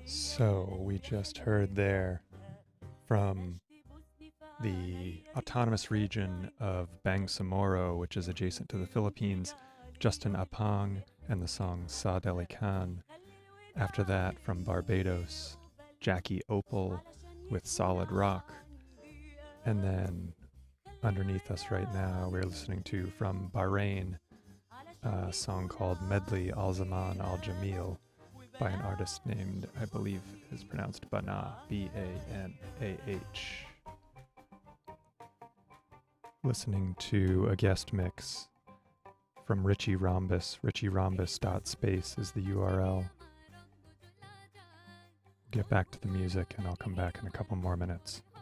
So we just heard there from the autonomous region of Bangsamoro, which is adjacent to the Philippines, Justin Apang and the song Sa Deli Khan. After that, from Barbados, Jackie Opal with Solid Rock. And then underneath us right now, we're listening to from Bahrain a song called Medley Al Zaman Al Jamil by an artist named, I believe is pronounced Banah, B-A-N-A-H. Listening to a guest mix from Richie Rhombus. RichieRhombus.space is the URL. Get back to the music and I'll come back in a couple more minutes.